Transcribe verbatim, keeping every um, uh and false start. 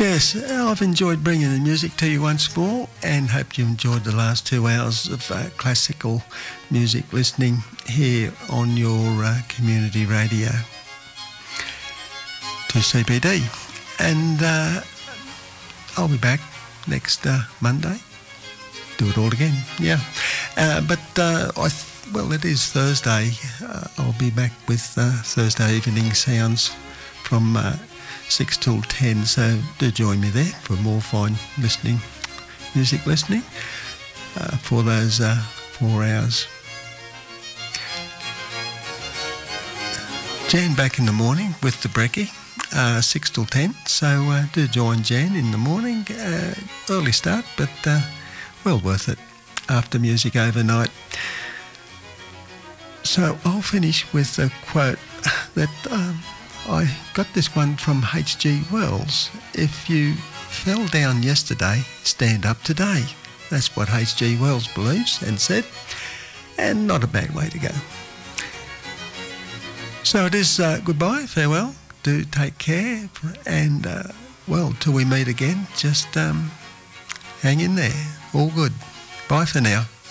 Yes, I've enjoyed bringing the music to you once more, and hope you enjoyed the last two hours of uh, classical music listening here on your uh, community radio to C B D. And uh, I'll be back next uh, Monday. Do it all again, yeah. Uh, but uh, I th- well, it is Thursday. Uh, I'll be back with uh, Thursday evening sounds from uh, six till ten, so do join me there for more fine listening, music listening uh, for those uh, four hours. Jan back in the morning with the brekkie, uh, six till ten, so uh, do join Jan in the morning. Uh, early start, but uh, well worth it after music overnight. So I'll finish with a quote that um, I got this one from H G Wells. If you fell down yesterday, stand up today. That's what H G Wells believes and said, and not a bad way to go. So it is uh, goodbye, farewell, do take care, and uh, well, till we meet again, just um, hang in there. All good. Bye for now.